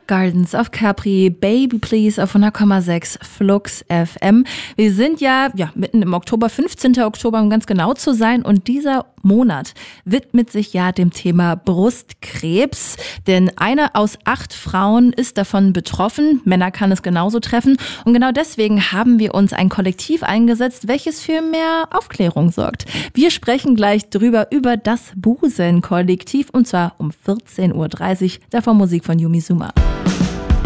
Gardens auf Capri, Baby Please auf 100,6 Flux FM. Wir sind ja mitten im Oktober, 15. Oktober, um ganz genau zu sein. Und dieser Monat widmet sich ja dem Thema Brustkrebs. Denn 1 aus 8 Frauen ist davon betroffen. Männer kann es genauso treffen. Und genau deswegen haben wir uns ein Kollektiv eingesetzt, welches für mehr Aufklärung sorgt. Wir sprechen gleich drüber über das Busen-Kollektiv und zwar um 14.30 Uhr. Davor Musik von Yumi Suma.